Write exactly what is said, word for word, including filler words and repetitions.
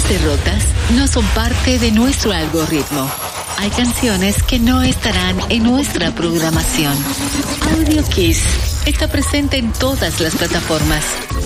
derrotas no son parte de nuestro algoritmo. Hay canciones que no estarán en nuestra programación. Audio Kiss está presente en todas las plataformas.